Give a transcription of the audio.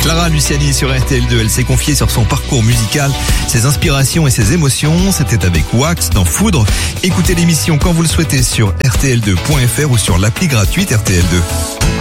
Clara Luciani sur RTL2, elle s'est confiée sur son parcours musical, ses inspirations et ses émotions. C'était avec Wax dans Foudre. Écoutez l'émission quand vous le souhaitez sur rtl2.fr ou sur l'appli gratuite RTL2.